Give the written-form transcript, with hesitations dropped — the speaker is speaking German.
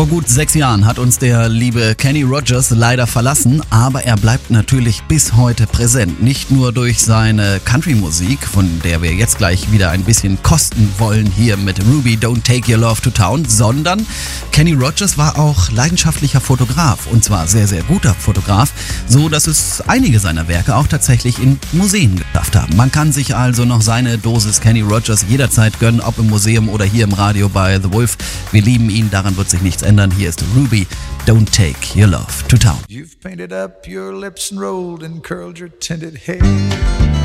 Vor gut 6 Jahren hat uns der liebe Kenny Rogers leider verlassen, aber er bleibt natürlich bis heute präsent. Nicht nur durch seine Country-Musik, von der wir jetzt gleich wieder ein bisschen kosten wollen hier mit Ruby Don't Take Your Love to Town, sondern Kenny Rogers war auch leidenschaftlicher Fotograf, und zwar sehr, sehr guter Fotograf, so dass es einige seiner Werke auch tatsächlich in Museen geschafft haben. Man kann sich also noch seine Dosis Kenny Rogers jederzeit gönnen, ob im Museum oder hier im Radio bei The Wolf. Wir lieben ihn, daran wird sich nichts ändern. Hier ist Ruby, Don't Take Your Love to Town. You've painted up your lips and rolled and curled your tinted hair.